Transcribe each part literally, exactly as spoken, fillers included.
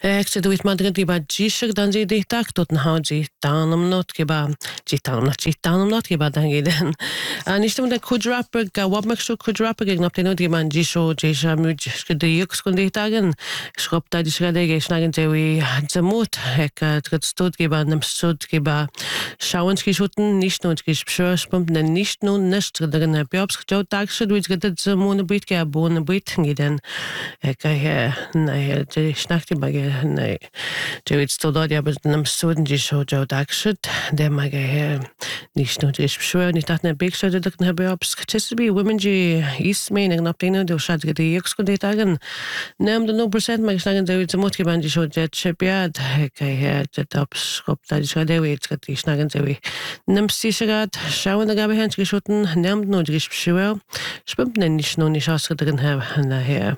Ek duit Madrid giba ġiexek dan ġi diħtak tot nħaw ġi tanum not giba ġi tanum not ġi tanum not giba dan għiden. Nishtum da kudrapper ga wabmek xo kudrapper għig naptenu giba ġiexo ġiexo mjuġ xkiddi juk skun diħtagen xkop ta ġi xkadeg xnagin ġewi ġemut ek tgħid stud giba nimstud giba xawan ġki xuten nishnu ġki xbxur xpump na nishnu nisht għadagin bjobs ġew tak xid wid għadad ġemuna bit għa buna bit għiden ek għaj ġi xnakti bagi Nej, ġewit stodod ja bħed student ġi xo ġew dakxid, dem ma għaj nix nu ġiġ bxur, ni taħna bik xo ġedak nħabi għabsk. Ċesbi, women ġi jismejn għag naptejna ġew xad għadi jek skun dejtagan. Nem da no percent ma għaxnagan ġewit zamut kiban ġi xo ġed xebjad, għaj ġed għabs xkop ta ġi xadewi, ġgħad jixnagan ġewi. Nem sti xagat, xawan da għabi ħanġ ġi xoten, nem da no ġiġ bxur, xbibna nix nu nix għasgħad għan ħab,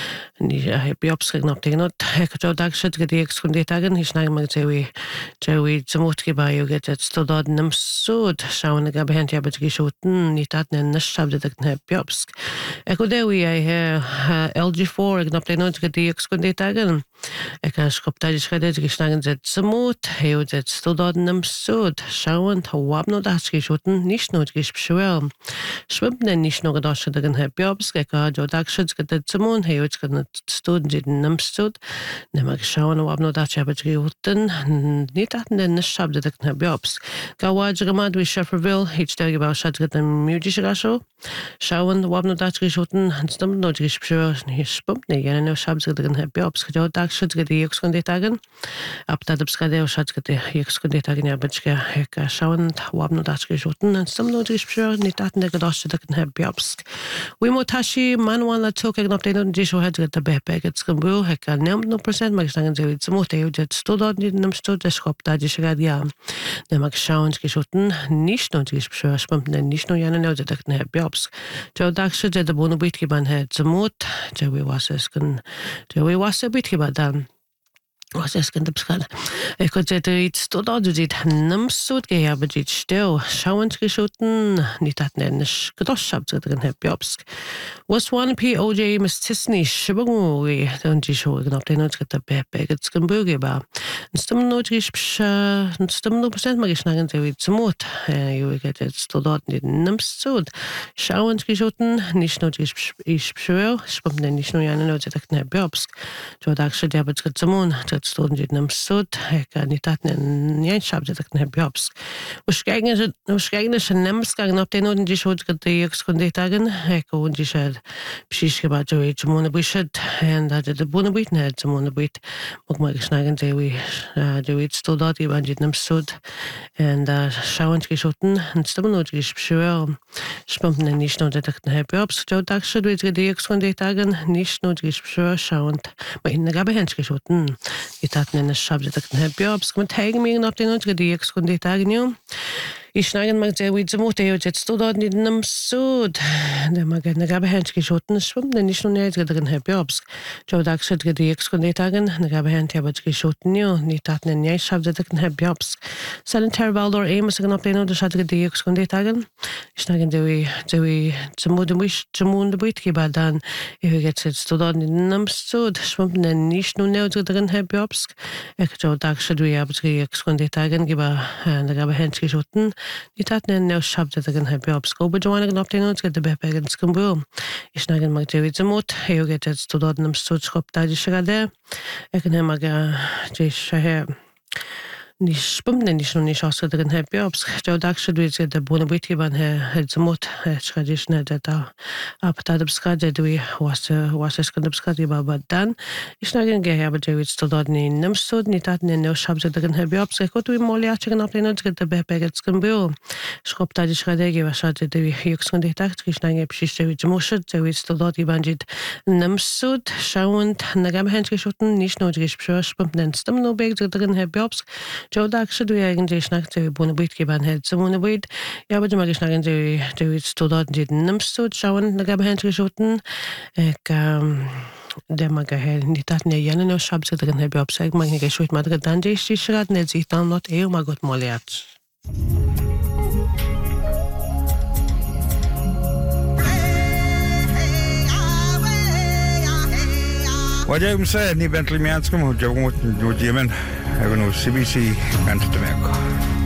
Ni bjobsk gnoptinot, ek ġew dakxid għadi jek skun dejtagan, jixnagan ma ġewi ġewi zamut kiba ju għedet stodod nimsud, xawan da għabi ħanġ jabit ġi xoten, ni tatna nixxab dak nħab bjobsk. Ek u dewi għaj L G four gnoptinot għadi jek skun dejtagan, ek xkop ta ġi xkadet jixnagan ġed zamut, ju ġed stodod nimsud, xawan tawabnu daħx ġi xoten, nixnu ġi xbxuel. Xbibna nixnu għadaxid għan nħab bjobsk, ek ġew dakxid għadet zamun, ju ġed stud ġid nimstud, nemag xawan u għabnu daċi għabġ għiwutin, nitaħt n-nixxab dik nħabjobs. Għawad ġgħamad wi Shefferville, iċter għibaw xad għad mjuġi xaxu, xawan u għabnu daċi għiwutin, nstamnu ġiġ bxur, nixbum, nejjan n xab dik nħabjobs, għaw dak xad għad jek skun dejtagan, abtad bskade u xad għad jek skun dejtagan għabġ għek xawan u għabnu daċi għiwutin, nstamnu ġiġ bxur, nitaħt n-għadax dik nħabjobs. Wi mutaxi manual la tuk għagnabtejnu ġiġ u għed ta' beħbeg għed skambru, hekka nem no percent ma għistagan ġewi t-zamut, eju ġed studod nem stud eċkop ta' ġi xegħad jam. Nem għak xawn ġki xutn, nixnu ġi xbxu għaxpamtna nixnu jana new ġedek nħeb jobs. Ġew dakxu ġed abunu bit kiban ħed zamut, ġewi wasa skan, ġewi wasa bit kiban dan. Was es kind bskala. Ik had het iets tot al dit namsut ge heb dit stil. Schauend geschoten, niet dat nennis gedoschab zu drin heb jobsk. Was one P O J mis tisni shibangu dan die show knap den ons get bepe get skamburge ba. Stem no gispsch, stem no percent mag schnagen ze wit smot. You get it tot dort niet namsut. Schauend geschoten, nicht no gispsch ich schwör, spam den nicht no jane no ze tak heb jobsk. Jo dag shit heb het zamon. Student ġid nimsud, hekka nitatni njajn xabġa dak nħeb jobsk. U xkajgna xa nemska għnabtejnu nġi xod għaddi jek skundejtagan, hekka u nġi xad bxiex kiba ġawi ġamuna bwixad, għanda ġad buna bwit nħed ġamuna bwit, muk ma għixnagan ġawi ġawi studat jiba ġid nimsud, għanda xawan ġi xotin, nstamunu ġi xbxuel, xpampna nixnu ġad dak nħeb jobsk, ġaw dak xad wid għaddi jek skundejtagan, nixnu ġi xbxuel xawan, ma inna għabi ħenġ ġi xotin. Jitatni n-xab ġedak nħeb jobs, kmet ħegmi għnabtinu ġgħadi jek skun dejtagnju. Ixnagan mag ġewi ġemut eju ġed studod nid namsud. Dema għedna għabi ħenġ kixot nxfum, den nixnu njajt għadak nħeb jobs. Ġaw dak xed għadi jek skun dejtagan, għabi ħenġ jabad kixot nju, nitatni njajt xab ġedak nħeb jobs. Salin terbaldor emas għnabtinu ġad għadi jek skun dejtagan. Ixnagan ġewi ġewi ġemud mwix ġemun dbujt kibadan, eju għed xed studod nid namsud, xfum, den nixnu njajt għadak nħeb jobs. Ek ġaw dak xed wi jabad jek skun dejtagan, giba għabi ħenġ kixotin. Nitatni n-new xabda ta' għanħab jobsko, bħġuħana għnabtejnu għadda beħbeg għan skambru. Ixnagan mag ġewi zamut, eju għedet studod namstud xkop ta' ġiċagħade, ekin hemma ġi xaħe. Nix bumna nix nu nix osgħad għan heb jobs, ġew dak xedwi ġedda buna bwit jiban ħed-zamut, ċħadġiġ nedda għabta d-bskad ġedwi wasa skad d-bskad jiba baddan. Ixna għan għeja bħġewi stododni nimstud, nitatni n-new xabżad għan heb jobs, għekot u jimmoli għaxi għan għapli nodż għedda beħbeg għed skambju. Xkop ta' ġiġ għadegi għaxad ġedwi jukskun diħtak, ġiġna għan bxiex ġewi ġmuxad, ġewi stodod jiban ġid nimstud, xawnt, nagħam ħenġ għixutn, nix nu ġiġ bxiex bumna nstamnu beg ġedda għan heb jobs, ġew dak xedu jgħin ġeħ xnaq ġewi buna bwit kiban ħed zamuna bwit, jgħabġu ma għix nagħin ġewi ġewi studod ġid nimstud, xawan nagħab ħenġ għixutn, ek demma għahel nitatni jgħana new xabza għan heb jobs, ek ma għin għixut ma għaddan ġeħ xixrad nedzit not eju ma għot moljat. Wajar msa ni bentley mianskum hujjawmut jujimen evanu C B C kantutameko.